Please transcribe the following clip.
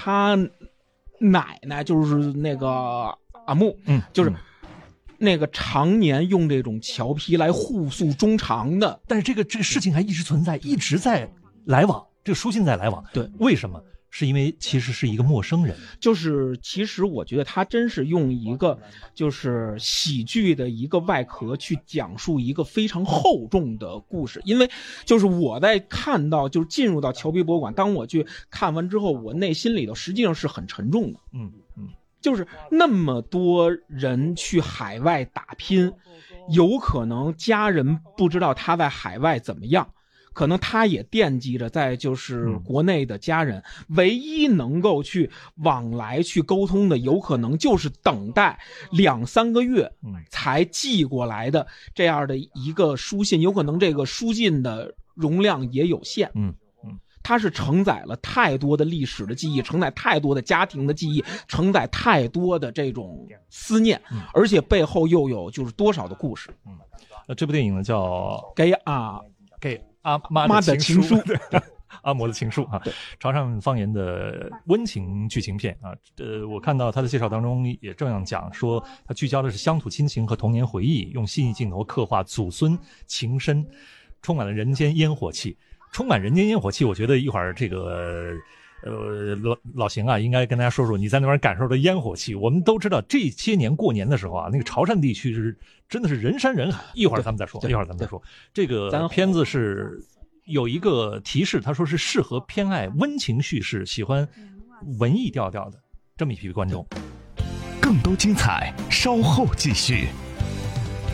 他奶奶就是那个阿木，就是那个常年用这种侨批来护诉中常的， 但是这个事情还一直存在，一直在来往，这个书信在来往。 对， 为什么？是因为其实是一个陌生人， 就是其实我觉得他真是用一个就是喜剧的一个外壳去讲述一个非常厚重的故事。因为就是我在看到就是进入到侨批博物馆，当我去看完之后，我内心里头实际上是很沉重的。就是那么多人去海外打拼，有可能家人不知道他在海外怎么样，可能他也惦记着在就是国内的家人，唯一能够去往来去沟通的，有可能就是等待2-3个月才寄过来的这样的一个书信，有可能这个书信的容量也有限。它是承载了太多的历史的记忆，承载太多的家庭的记忆，承载太多的这种思念，而且背后又有就是多少的故事。 这部电影呢叫给阿妈的情书，阿嬷的情书啊，潮汕方言的温情剧情片啊。我看到他的介绍当中也这样讲，说他聚焦的是乡土亲情和童年回忆，用细腻镜头刻画祖孙情深，充满了人间烟火气。充满人间烟火气，我觉得一会儿这个老邢啊，应该跟大家说说你在那边感受的烟火气。我们都知道这些年过年的时候啊，那个潮汕地区是真的是人山人海。一会儿咱们再说。这个片子是有一个提示，他说是适合偏爱温情叙事、喜欢文艺调调的这么一批观众。 更多精彩，稍后继续。